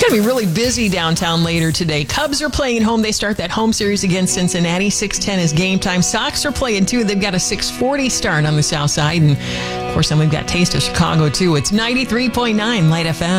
going to be really busy downtown later today. Cubs are playing home. They start that home series against Cincinnati. 6:10 is game time. Sox are playing too. They've got a 6:40 start on the south side. And, of course, then we've got Taste of Chicago, too. It's 93.9 Light FM.